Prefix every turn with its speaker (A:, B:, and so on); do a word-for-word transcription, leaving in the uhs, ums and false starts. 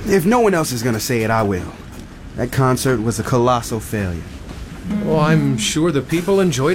A: If no one else is gonna say it, I will. That concert was a colossal failure.
B: Oh, I'm sure the people enjoyed